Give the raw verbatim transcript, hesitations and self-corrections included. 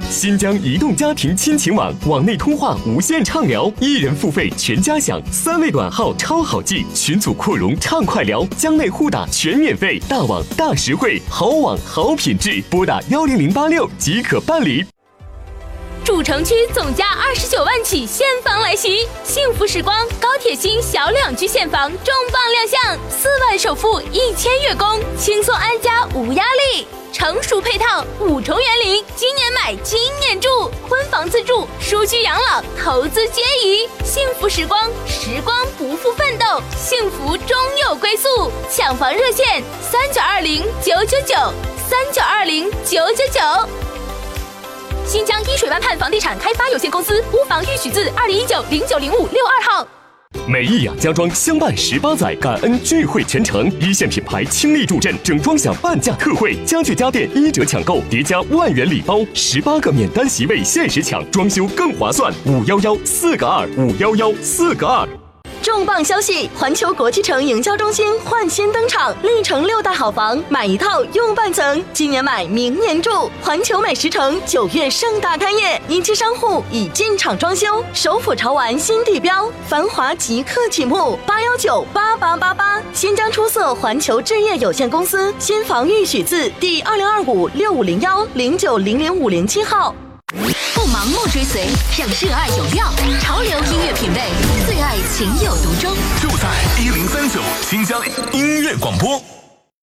新疆移动家庭亲情网，网内通话无限畅聊，一人付费全家享，三位短号超好记，群组扩容畅快聊，疆内互打全免费，大网大实惠，好网好品质，拨打幺零零八六即可办理。 主城区总价二十九万起现房来袭，幸福时光高铁新小两居现房重磅亮相，四万首付，一千月供，轻松安家无压力。成熟配套，五重园林，今年买今年住，婚房自住，舒居养老，投资皆宜。幸福时光，时光不负奋斗，幸福终有归宿。抢房热线：三九二零九九九，三九二零九九九。新疆依水湾畔房地产开发有限公司屋房预许字二零一九零九零五六二号。 美意雅家装相伴十八载，感恩聚会全程，一线品牌倾力助阵，整装享半价特惠，家具家电一折抢购，叠加万元礼包，十八个免单席位限时抢，装修更划算。五幺幺四个二，五幺幺四个二。 重磅消息！环球国际城营销中心焕新登场，历城六大好房，买一套用半层，今年买明年住。环球美食城九月盛大开业，一期商户已进场装修，首府潮玩新地标，繁华即刻启幕。八幺九八八八八，新疆出色环球置业有限公司新房预许字第二零二五六五零幺零九零零五零七号。 不盲目追随，让热爱有料，潮流音乐品味，最爱情有独钟。 就在一零三九新疆音乐广播。